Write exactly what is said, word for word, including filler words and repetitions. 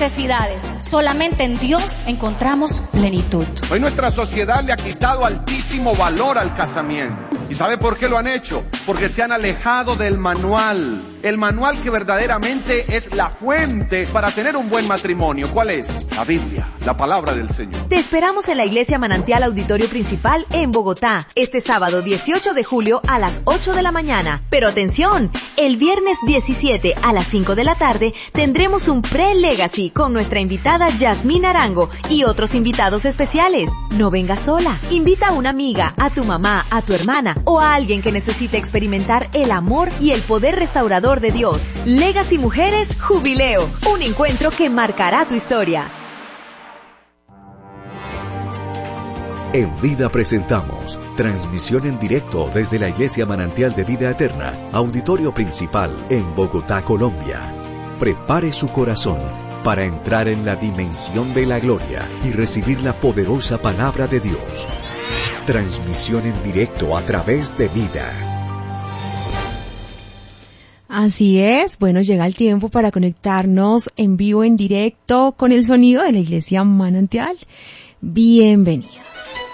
necesidades. Solamente en Dios encontramos plenitud. Hoy nuestra sociedad le ha quitado altísimo valor al casamiento. ¿Y sabe por qué lo han hecho? Porque se han alejado del manual. El manual que verdaderamente es la fuente para tener un buen matrimonio. ¿Cuál es? La Biblia, la palabra del Señor. Te esperamos en la Iglesia Manantial Auditorio Principal en Bogotá, este sábado dieciocho de julio a las ocho de la mañana. Pero atención, el viernes diecisiete a las cinco de la tarde tendremos un pre-legacy con nuestra invitada Yasmín Arango y otros invitados especiales. No vengas sola, invita a una amiga, a tu mamá, a tu hermana o a alguien que necesite experimentar el amor y el poder restaurador de Dios. Legacy Mujeres Jubileo, un encuentro que marcará tu historia. En Vida presentamos transmisión en directo desde la Iglesia Manantial de Vida Eterna, auditorio principal en Bogotá, Colombia. Prepare su corazón para entrar en la dimensión de la gloria y recibir la poderosa palabra de Dios. Transmisión en directo a través de Vida. Así es, bueno, llega el tiempo para conectarnos en vivo, en directo, con el sonido de la Iglesia Manantial. Bienvenidos.